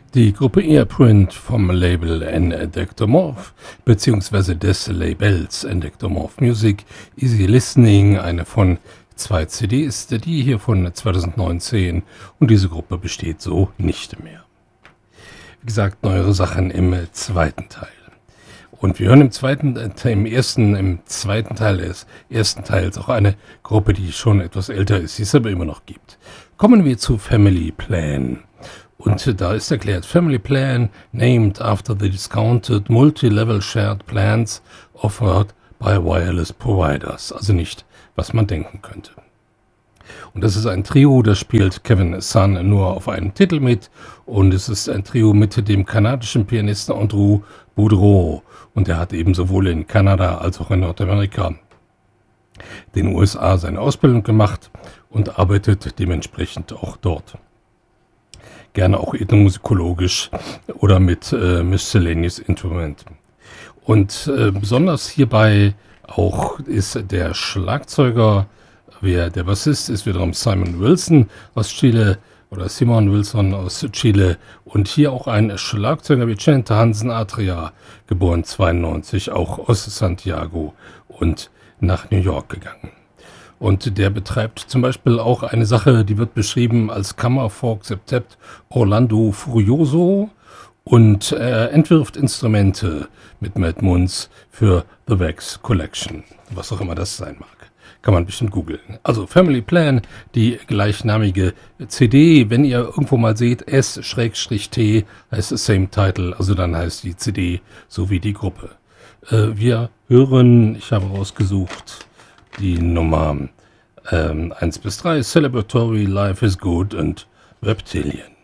Die Gruppe Earprint vom Label Endectomorph bzw. des Labels Endectomorph Music Easy Listening, eine von 2 CDs, die hier von 2019, und diese Gruppe besteht so nicht mehr. Wie gesagt, neuere Sachen im zweiten Teil. Und wir hören im zweiten Teil des ersten Teils auch eine Gruppe, die schon etwas älter ist, die es aber immer noch gibt. Kommen wir zu Family Plan. Und da ist erklärt, Family Plan, named after the discounted multi-level shared plans offered by wireless providers. Also nicht, was man denken könnte. Und das ist ein Trio, das spielt Kevin Sun nur auf einem Titel mit. Und es ist ein Trio mit dem kanadischen Pianisten Andrew Boudreau. Und er hat eben sowohl in Kanada als auch in Nordamerika, den USA, seine Ausbildung gemacht und arbeitet dementsprechend auch dort. Gerne auch ethnomusikologisch oder mit Miscellaneous Instrument. Und besonders hierbei auch ist der Schlagzeuger, der Bassist ist wiederum Simon Wilson aus Chile oder Simon Wilson aus Chile und hier auch ein Schlagzeuger Vicente Hansen Atria, geboren 92, auch aus Santiago und nach New York gegangen. Und der betreibt zum Beispiel auch eine Sache, die wird beschrieben als Kammerfolk Septet Orlando Furioso und entwirft Instrumente mit Matt Munz für The Wax Collection, was auch immer das sein mag. Kann man bestimmt googeln. Also Family Plan, die gleichnamige CD, wenn ihr irgendwo mal seht, S-T heißt Same Title, also dann heißt die CD so wie die Gruppe. Wir hören, ich habe rausgesucht, die Nummer 1 bis 3, Celebratory, Life is Good und Reptilian.